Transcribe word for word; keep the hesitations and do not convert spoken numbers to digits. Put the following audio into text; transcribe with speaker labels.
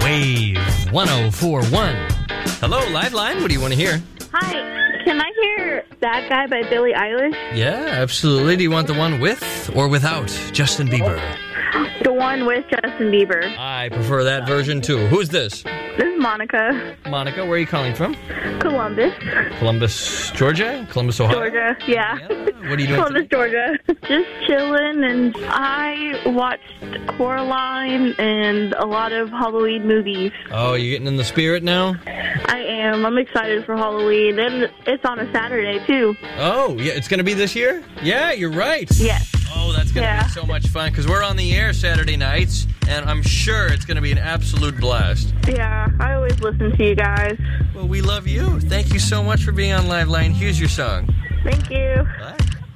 Speaker 1: Wave one oh four point one. Hello, Liveline. What do you want to hear?
Speaker 2: Hi. Can I hear Bad Guy by Billie Eilish?
Speaker 1: Yeah, absolutely. Do you want the one with or without Justin Bieber?
Speaker 2: The one with Justin Bieber.
Speaker 1: I prefer that version, too. Who's this?
Speaker 2: This is Monica.
Speaker 1: Monica, where are you calling from?
Speaker 2: Columbus.
Speaker 1: Columbus, Georgia? Columbus, Ohio?
Speaker 2: Georgia, yeah.
Speaker 1: yeah. What are you doing
Speaker 2: Columbus,
Speaker 1: today?
Speaker 2: Georgia. Just chilling, and I watched Coraline and a lot of Halloween movies.
Speaker 1: Oh, you getting in the spirit now?
Speaker 2: I am. I'm excited for Halloween, and it's on a Saturday, too.
Speaker 1: Oh, yeah, it's going to be this year? Yeah, you're right.
Speaker 2: Yes.
Speaker 1: Oh, that's going to
Speaker 2: Yeah.
Speaker 1: be so much fun, because we're on the air Saturday nights, and I'm sure it's going to be an absolute blast.
Speaker 2: Yeah, I always listen to you guys.
Speaker 1: Well, we love you. Thank you so much for being on Liveline. Here's your song.
Speaker 2: Thank you.
Speaker 1: Bye.